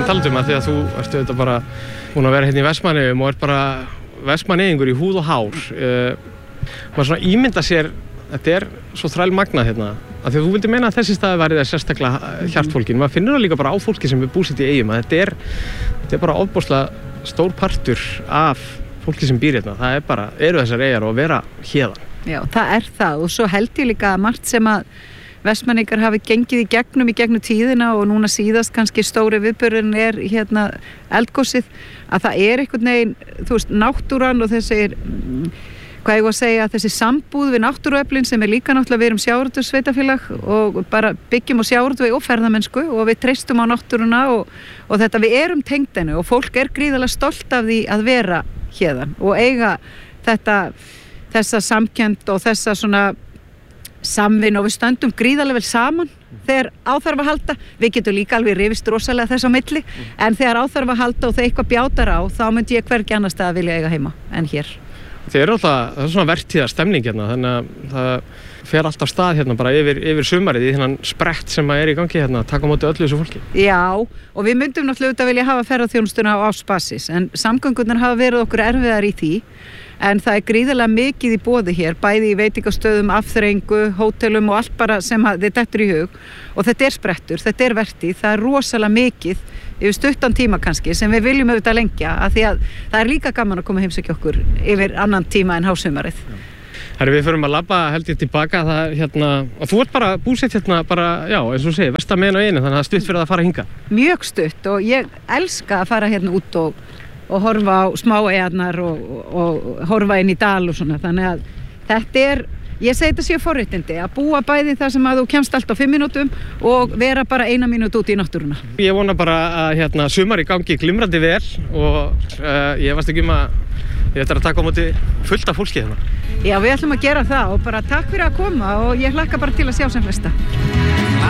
talað að því að þú ert auðvitað bara búin að vera hérna í Vestmannaeyjum og ert bara Vestmannaeyingur í húð og hár. Maður svona ímynda sér, þetta svo þræl magnað hérna, af því að þú vildi meina að þessi staði væri það sérstaklega hjartfólkin. Maður finnur það líka bara á fólki sem búsett í Eyjum, að þetta bara ofboðslega stór partur af fólki sem býr hérna. Það bara, eru þessar eyjar og að vera héðan. Já, það það og svo held ég líka margt sem að Vestmannaeyingar hafi gengið í gegnum tíðina og núna síðast kannski stóri viðburðurinn hérna eldgosið, að það einhvern veginn, þú veist, náttúran og þessir, hvað ég var að segja, þessi sambúð við náttúruöflin sem líka náttúrulega við erum sjávarútvegssveitarfélag og bara byggjum á sjávarútvegi og ferðamennsku og við treystum á náttúruna og þetta við erum tengd henni og fólk gríðarlega stolt af því að vera héðan og eiga þessa samkennd og þessa svona samvinnu og við stöndum gríðarlega vel saman þegar áþarf að halda. Við getum líka alveg rifist rosalega þess á milli en þegar áþarf að halda og þegar eitthvað bjátar á þá myndi ég hvergi annars staðar vilja eiga heima en hér. Það alltaf, það svona vertíðar stemning hérna, þannig að það fer alltaf stað hérna bara yfir sumarið í þennan sprett sem í gangi hérna, taka á móti öllu þessu fólki. Já, og við myndum náttúrulega vilja hafa ferðaþjónustuna á ársbasis, en samgöngurnar hafa verið okkur erfiðar í því, en það gríðarlega mikið í boði hér, bæði í veitingastöðum, afþreyingu, hótelum og allt bara sem þið dettur í hug. Og þetta sprettur, þetta vertíð, það rosalega mikið yfir stuttan tíma kannski sem við viljum auðvitað lengja af því að það líka gaman að koma að heimsækja okkur yfir annan tíma en hásumarið. Herri, við förum að labba held ég tilbaka það hérna, og þú ert bara búsett hérna bara, já, eins og segir, vestamegin á einu, þannig að það stutt fyrir að fara hingað. Mjög stutt og ég elska að fara hérna út og horfa á smáeyjarnar og horfa inn í dal og svona, þannig að þetta ég segi þetta séu forréttindi að búa bæði þar sem að þú kemst allt á 5 mínútum og vera bara 1 mínútu út í náttúruna. Ég vona bara að sumar í gangi glimrandi vel og ég varst ekki að ég ætla að taka á móti fullt af fólki hérna. Já, við ætlum að gera það og bara takk fyrir að koma og ég hlakka bara til að sjá sem flesta.